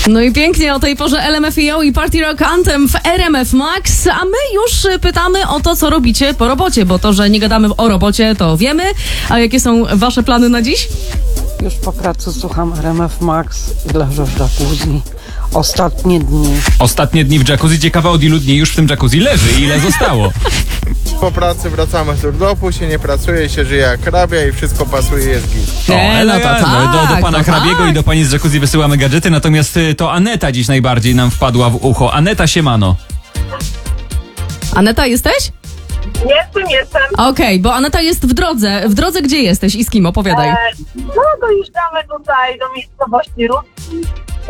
No i pięknie o tej porze LMFAO i Party Rock Anthem w RMF Max, a my już pytamy o to, co robicie po robocie, bo to, że nie gadamy o robocie, to wiemy. A jakie są wasze plany na dziś? Już po pracy słucham RMF Max i leżę w jacuzzi. Ostatnie dni w jacuzzi. Ciekawe, od ilu dni już w tym jacuzzi leży i ile zostało. Po pracy wracamy z urlopu, się nie pracuje, się żyje jak hrabia i wszystko pasuje, jest git. Do pana hrabiego i do pani z jacuzzi wysyłamy gadżety, natomiast to Aneta dziś najbardziej nam wpadła w ucho. Aneta, siemano. Aneta, jesteś? Jestem. Okej, bo Aneta jest w drodze. W drodze gdzie jesteś i z kim? Opowiadaj. Dojeżdżamy tutaj do miejscowości Rudzki,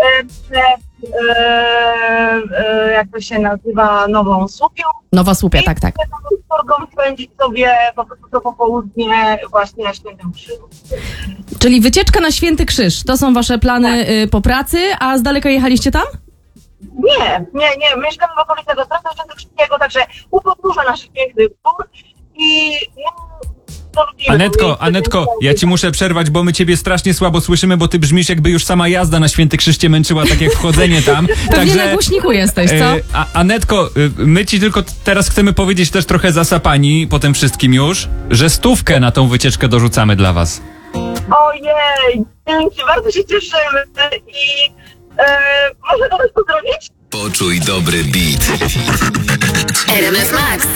jak to się nazywa, Nową Słupią. Nowa Słupia, tak. Z córką spędzić sobie po prostu to popołudnie właśnie na Świętym Krzyżu. Czyli wycieczka na Święty Krzyż. To są wasze plany po pracy, a z daleka jechaliście tam? Nie. Mieszkamy w okolicach Ostrowca Świętokrzyskiego, także u podnóża naszych pięknych gór i to lubimy. Anetko, ja ci muszę przerwać, bo my ciebie strasznie słabo słyszymy, bo ty brzmisz, jakby już sama jazda na Święty Krzyż cię męczyła, tak jak wchodzenie tam. Pewnie na głośniku jesteś, co? Anetko, my ci tylko teraz chcemy powiedzieć też trochę zasapani po tym wszystkim już, że 100 na tą wycieczkę dorzucamy dla was. Ojej, dzięki, bardzo się cieszymy i może kogoś pozdrowić? Poczuj dobry beat. RMF Max.